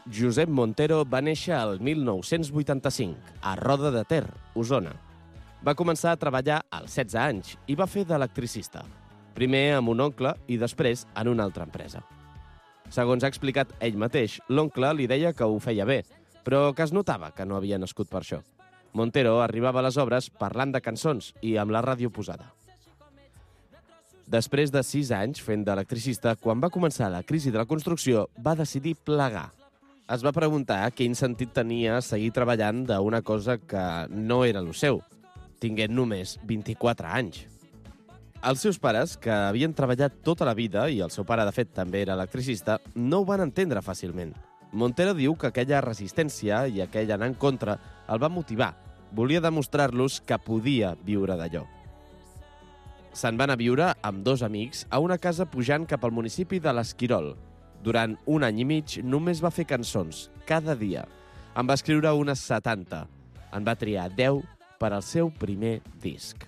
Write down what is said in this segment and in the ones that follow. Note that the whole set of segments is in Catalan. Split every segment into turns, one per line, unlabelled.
Josep Montero va néixer el 1985, a Roda de Ter, Osona. Va començar a treballar als 16 anys i va fer d'electricista. Primer amb un oncle i després en una altra empresa. Segons ha explicat ell mateix, l'oncle li deia que ho feia bé, però que es notava que no havia nascut per això. Montero arribava a les obres parlant de cançons i amb la ràdio posada. Després de 6 anys fent d'electricista, quan va començar la crisi de la construcció, va decidir plegar. Es va preguntar quin sentit tenia seguir treballant d'una cosa que no era el seu, tinguent només 24 anys. Els seus pares, que havien treballat tota la vida, i el seu pare, de fet, també era electricista, no ho van entendre fàcilment. Montero diu que aquella resistència i aquell anar en contra el va motivar. Volia demostrar-los que podia viure d'allò. Se'n van a viure amb 2 amics a una casa pujant cap al municipi de l'Esquirol. Durant 1 any i mig només va fer cançons, cada dia. En va escriure unes 70. En va triar 10 per al seu primer disc.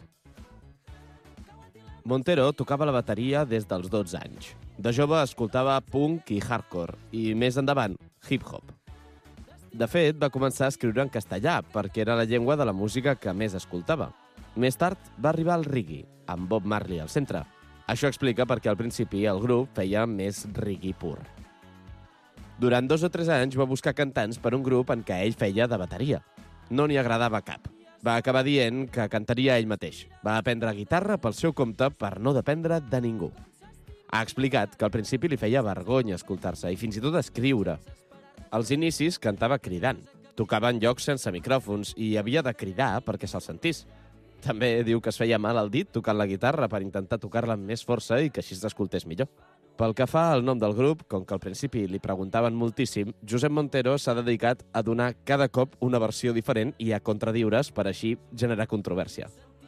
Montero tocava la bateria des dels 12 anys. De jove escoltava punk i hardcore, i més endavant, hip-hop. De fet, va començar a escriure en castellà, perquè era la llengua de la música que més escoltava. Més tard va arribar al reggae, amb Bob Marley al centre. Això explica perquè al principi el grup feia més reggae pur. Durant 2 o 3 anys va buscar cantants per un grup en què ell feia de bateria. No n'hi agradava cap. Va acabar dient que cantaria ell mateix. Va aprendre guitarra pel seu compte per no dependre de ningú. Ha explicat que al principi li feia vergonya escoltar-se i fins i tot escriure. Als inicis cantava cridant. Tocava en llocs sense micròfons i havia de cridar perquè se'l sentís. També diu que es feia mal al dit tocant la guitarra per intentar tocar-la amb més força i que així s'escoltés millor. Pel que fa al nom del grup, com que al principi li preguntaven moltíssim, Josep Montero s'ha dedicat a donar cada cop una versió diferent i a contradiure's per així generar controvèrsia.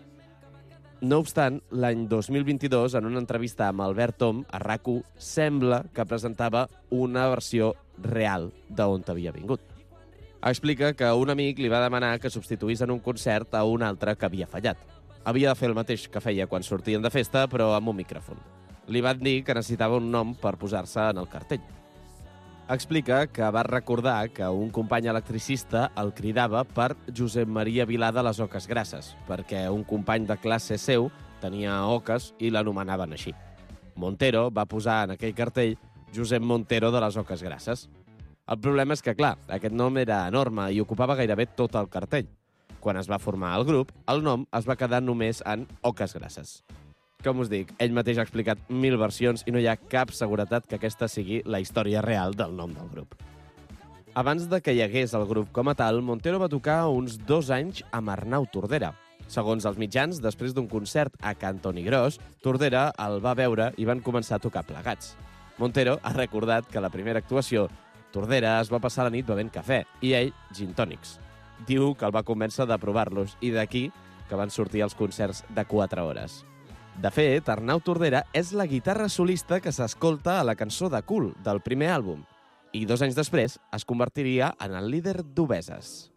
No obstant, l'any 2022, en una entrevista amb Albert Tom, a RAC1, sembla que presentava una versió real d'on havia vingut. Explica que un amic li va demanar que substituís en un concert a un altre que havia fallat. Havia de fer el mateix que feia quan sortien de festa, però amb un micròfon. Li van dir que necessitava un nom per posar-se en el cartell. Explica que va recordar que un company electricista el cridava per Josep Maria Vilà de les Oques Grasses, perquè un company de classe seu tenia oques i l'anomenaven així. Montero va posar en aquell cartell Josep Montero de les Oques Grasses. El problema és que, clar, aquest nom era enorme i ocupava gairebé tot el cartell. Quan es va formar el grup, el nom es va quedar només en Oques Grasses. Com us dic, ell mateix ha explicat 1000 versions i no hi ha cap seguretat que aquesta sigui la història real del nom del grup. Abans de que hi hagués el grup com a tal, Montero va tocar uns 2 anys amb Arnau Tordera. Segons els mitjans, després d'un concert a Cantoni Gros, Tordera el va veure i van començar a tocar plegats. Montero ha recordat que la primera actuació Tordera es va passar la nit bevent cafè i ell gin tònics. Diu que el va convèncer de provar-los i d'aquí que van sortir els concerts de 4 hores. De fet, Arnau Tordera és la guitarra solista que s'escolta a la cançó de Cool del primer àlbum i 2 anys després es convertiria en el líder d'Obeses.